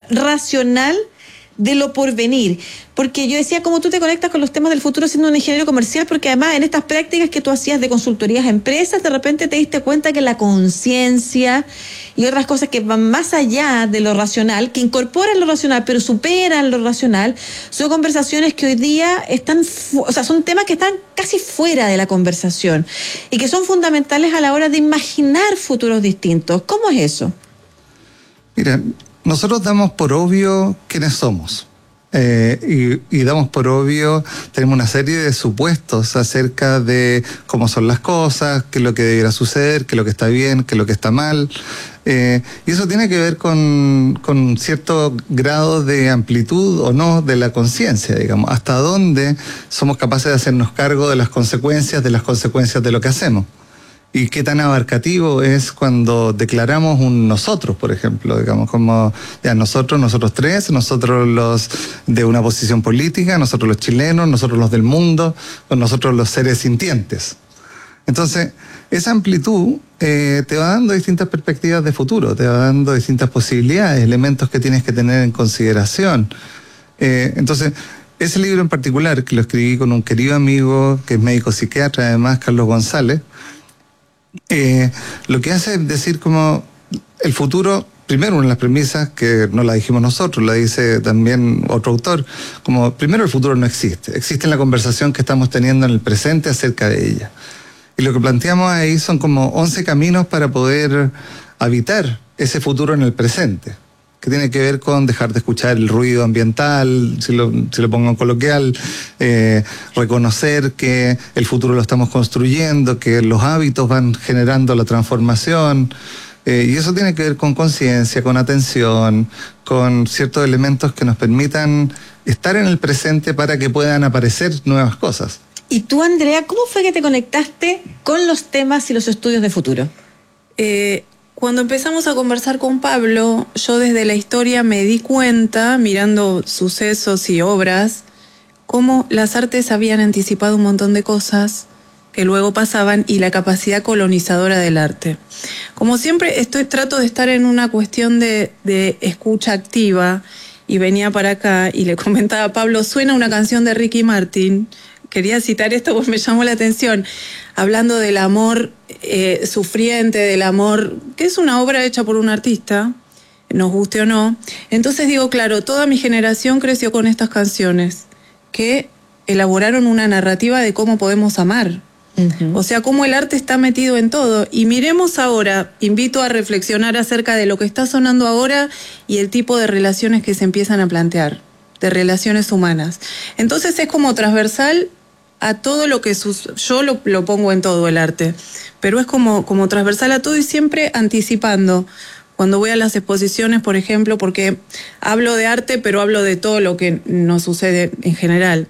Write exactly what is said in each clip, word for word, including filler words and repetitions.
racional de lo porvenir, porque yo decía, como tú te conectas con los temas del futuro siendo un ingeniero comercial, porque además en estas prácticas que tú hacías de consultorías a empresas, de repente te diste cuenta que la conciencia y otras cosas que van más allá de lo racional, que incorporan lo racional, pero superan lo racional, son conversaciones que hoy día están, o sea, son temas que están casi fuera de la conversación y que son fundamentales a la hora de imaginar futuros distintos. ¿Cómo es eso? Mira, nosotros damos por obvio quiénes somos eh, y, y damos por obvio, tenemos una serie de supuestos acerca de cómo son las cosas, qué es lo que debiera suceder, qué es lo que está bien, qué es lo que está mal. Eh, y eso tiene que ver con, con cierto grado de amplitud o no de la conciencia, digamos, hasta dónde somos capaces de hacernos cargo de las consecuencias, de las consecuencias de lo que hacemos. Y qué tan abarcativo es cuando declaramos un nosotros, por ejemplo, digamos, como ya nosotros, nosotros tres, nosotros los de una posición política, nosotros los chilenos, nosotros los del mundo, o nosotros los seres sintientes. Entonces, esa amplitud eh, te va dando distintas perspectivas de futuro, te va dando distintas posibilidades, elementos que tienes que tener en consideración. Eh, entonces, ese libro en particular, que lo escribí con un querido amigo, que es médico psiquiatra, además, Carlos González, Eh, lo que hace es decir como el futuro, primero una de las premisas que no la dijimos nosotros, la dice también otro autor, como primero el futuro no existe, existe la conversación que estamos teniendo en el presente acerca de ella. Y lo que planteamos ahí son como once caminos para poder habitar ese futuro en el presente, que tiene que ver con dejar de escuchar el ruido ambiental, si lo, si lo pongo en coloquial, eh, reconocer que el futuro lo estamos construyendo, que los hábitos van generando la transformación, eh, y eso tiene que ver con conciencia, con atención, con ciertos elementos que nos permitan estar en el presente para que puedan aparecer nuevas cosas. Y tú, Andrea, ¿cómo fue que te conectaste con los temas y los estudios de futuro? Eh... Cuando empezamos a conversar con Pablo, yo desde la historia me di cuenta, mirando sucesos y obras, cómo las artes habían anticipado un montón de cosas que luego pasaban y la capacidad colonizadora del arte. Como siempre, estoy, trato de estar en una cuestión de, de escucha activa y venía para acá y le comentaba a Pablo, suena una canción de Ricky Martin. Quería citar esto porque me llamó la atención, hablando del amor eh, sufriente, del amor, que es una obra hecha por un artista, nos guste o no. Entonces digo, claro, toda mi generación creció con estas canciones que elaboraron una narrativa de cómo podemos amar. Uh-huh. O sea, cómo el arte está metido en todo. Y miremos ahora, invito a reflexionar acerca de lo que está sonando ahora y el tipo de relaciones que se empiezan a plantear, de relaciones humanas. Entonces es como transversal a todo lo que sus, yo lo, lo pongo en todo el arte, pero es como, como transversal a todo y siempre anticipando. Cuando voy a las exposiciones, por ejemplo, porque hablo de arte, pero hablo de todo lo que nos sucede en general.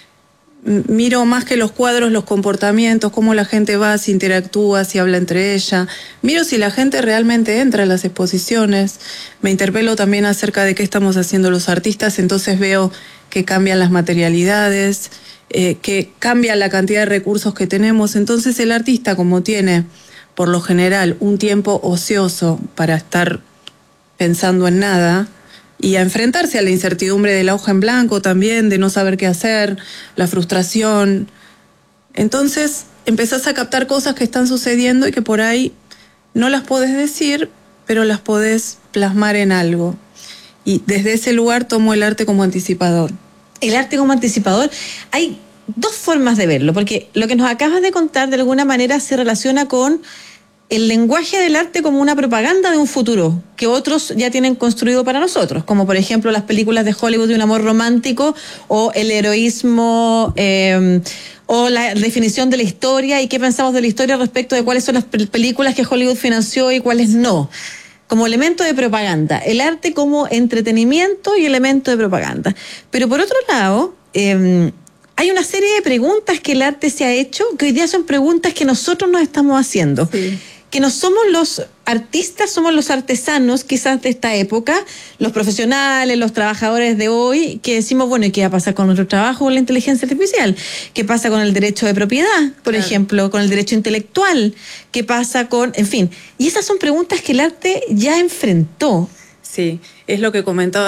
Miro más que los cuadros, los comportamientos, cómo la gente va, si interactúa, si habla entre ella. Miro si la gente realmente entra a las exposiciones. Me interpelo también acerca de qué estamos haciendo los artistas, entonces veo que cambian las materialidades, eh, que cambia la cantidad de recursos que tenemos. Entonces el artista, como tiene, por lo general, un tiempo ocioso para estar pensando en nada, y a enfrentarse a la incertidumbre de la hoja en blanco también, de no saber qué hacer, la frustración. Entonces empezás a captar cosas que están sucediendo y que por ahí no las podés decir, pero las podés plasmar en algo. Y desde ese lugar tomo el arte como anticipador. El arte como anticipador, hay dos formas de verlo, porque lo que nos acabas de contar de alguna manera se relaciona con el lenguaje del arte como una propaganda de un futuro que otros ya tienen construido para nosotros, como por ejemplo las películas de Hollywood de un amor romántico o el heroísmo eh, o la definición de la historia y qué pensamos de la historia respecto de cuáles son las películas que Hollywood financió y cuáles no, como elemento de propaganda, el arte como entretenimiento y elemento de propaganda. Pero por otro lado, eh, hay una serie de preguntas que el arte se ha hecho, que hoy día son preguntas que nosotros nos estamos haciendo. Sí. Que no somos los artistas, somos los artesanos quizás de esta época, los profesionales, los trabajadores de hoy, que decimos, bueno, ¿y qué va a pasar con nuestro trabajo con la inteligencia artificial? ¿Qué pasa con el derecho de propiedad, por claro. ejemplo, con el derecho intelectual? ¿Qué pasa con...? En fin, y esas son preguntas que el arte ya enfrentó. Sí, es lo que comentaba